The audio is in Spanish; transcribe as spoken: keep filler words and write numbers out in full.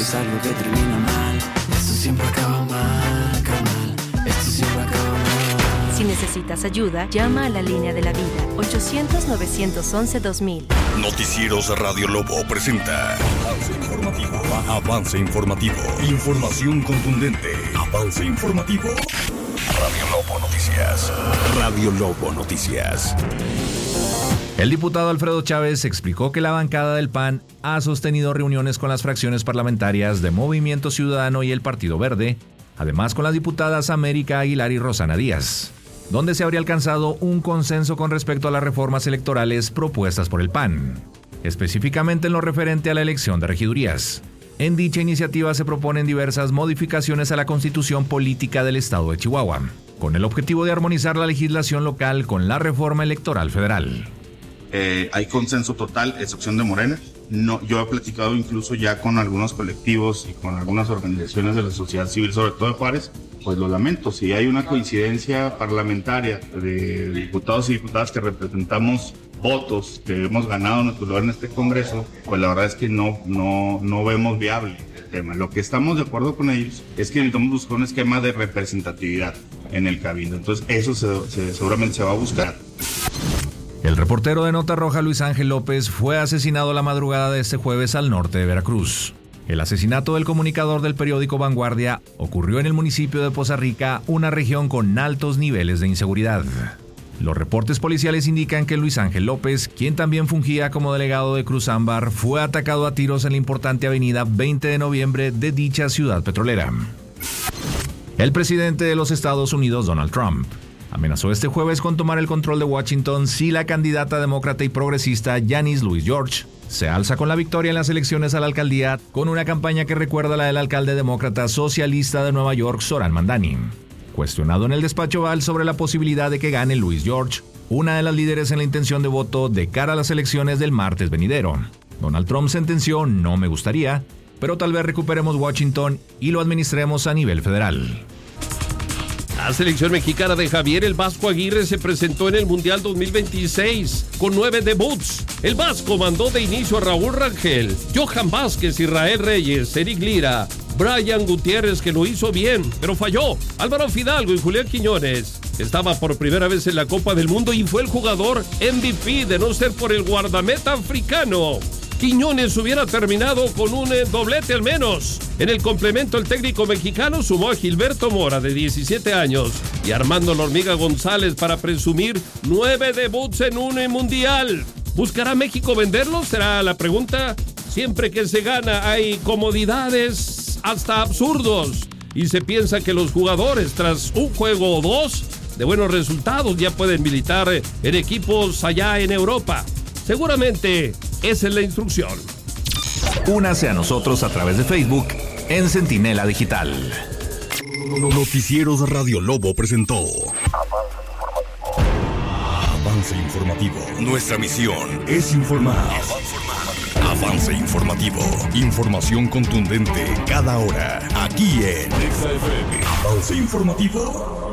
es algo que termina mal. Esto siempre acaba mal, carnal. Esto siempre acaba mal. Si necesitas ayuda, llama a la línea de la vida, ochocientos, novecientos once, dos mil. Noticieros Radio Lobo presenta Avance Informativo. Avance Informativo. Información contundente. Avance Informativo. Radio Lobo Noticias. Radio Lobo Noticias. El diputado Alfredo Chávez explicó que la bancada del P A N ha sostenido reuniones con las fracciones parlamentarias de Movimiento Ciudadano y el Partido Verde, además con las diputadas América Aguilar y Rosana Díaz, donde se habría alcanzado un consenso con respecto a las reformas electorales propuestas por el P A N, específicamente en lo referente a la elección de regidurías. En dicha iniciativa se proponen diversas modificaciones a la Constitución Política del Estado de Chihuahua, con el objetivo de armonizar la legislación local con la reforma electoral federal. Eh, hay consenso total, excepción de Morena. No, yo he platicado incluso ya con algunos colectivos y con algunas organizaciones de la sociedad civil, sobre todo de Juárez. Pues lo lamento, si hay una coincidencia parlamentaria de diputados y diputadas que representamos votos, que hemos ganado nuestro lugar en este Congreso, pues la verdad es que no, no, no vemos viable el tema. Lo que estamos de acuerdo con ellos es que necesitamos buscar un esquema de representatividad en el cabildo. Entonces eso se, se, seguramente se va a buscar. El reportero de Nota Roja Luis Ángel López fue asesinado la madrugada de este jueves al norte de Veracruz. El asesinato del comunicador del periódico Vanguardia ocurrió en el municipio de Poza Rica, una región con altos niveles de inseguridad. Los reportes policiales indican que Luis Ángel López, quien también fungía como delegado de Cruz Ámbar, fue atacado a tiros en la importante avenida veinte de noviembre de dicha ciudad petrolera. El presidente de los Estados Unidos, Donald Trump, amenazó este jueves con tomar el control de Washington si la candidata demócrata y progresista Janice Louis George se alza con la victoria en las elecciones a la alcaldía, con una campaña que recuerda a la del alcalde demócrata socialista de Nueva York, Zoran Mandani. Cuestionado en el despacho Oval sobre la posibilidad de que gane Louis George, una de las líderes en la intención de voto de cara a las elecciones del martes venidero, Donald Trump sentenció: "No me gustaría, pero tal vez recuperemos Washington y lo administremos a nivel federal". La selección mexicana de Javier El Vasco Aguirre se presentó en el Mundial dos mil veintiséis con nueve debuts. El Vasco mandó de inicio a Raúl Rangel, Johan Vázquez, Israel Reyes, Eric Lira, Brian Gutiérrez, que lo hizo bien, pero falló, Álvaro Fidalgo y Julián Quiñones. Estaba por primera vez en la Copa del Mundo y fue el jugador M V P de no ser por el guardameta africano. Quiñones hubiera terminado con un eh, doblete al menos. En el complemento, el técnico mexicano sumó a Gilberto Mora, de diecisiete años, y Armando La Hormiga González para presumir nueve debuts en un eh, mundial. ¿Buscará México venderlos? Será la pregunta. Siempre que se gana hay comodidades hasta absurdos, y se piensa que los jugadores, tras un juego o dos de buenos resultados, ya pueden militar en equipos allá en Europa. Seguramente esa es la instrucción. Únase a nosotros a través de Facebook en Centinela Digital. Noticieros Radio Lobo presentó Avance Informativo. Nuestra misión es informar. Avance Informativo. Información contundente cada hora. Aquí en Avance Informativo.